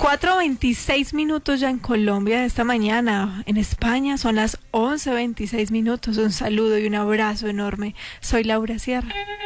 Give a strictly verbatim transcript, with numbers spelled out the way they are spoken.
cuatro veintiséis minutos ya en Colombia esta mañana. En España son las once veintiséis minutos. Un saludo y un abrazo enorme. Soy Laura Sierra.